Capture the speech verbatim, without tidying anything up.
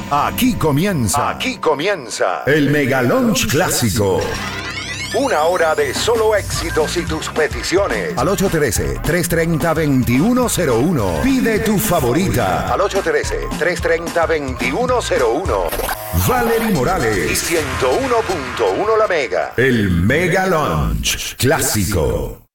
Aquí comienza. Aquí comienza. El Mega Lunch Clásico. Una hora de solo éxitos y tus peticiones. Al ocho uno tres, tres tres cero, dos uno cero uno. Pide tu favorita. Al ocho uno tres, tres tres cero, dos uno cero uno. Valerie Morales. Y ciento uno punto uno La Mega. El Mega Lunch Clásico.